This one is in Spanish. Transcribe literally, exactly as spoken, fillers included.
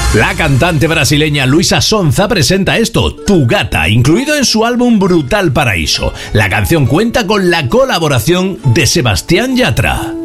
La cantante brasileña Luísa Sonza presenta esto, Tu Gata, incluido en su álbum Brutal Paraíso. La canción cuenta con la colaboración de Sebastián Yatra.